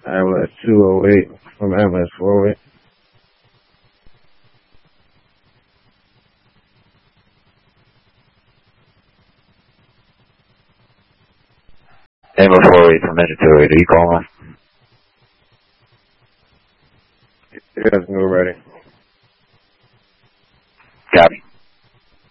Ambulance 208 from Ambulance 408. Ambulance 408 from Engine 208. Are you calling? You guys can go ready.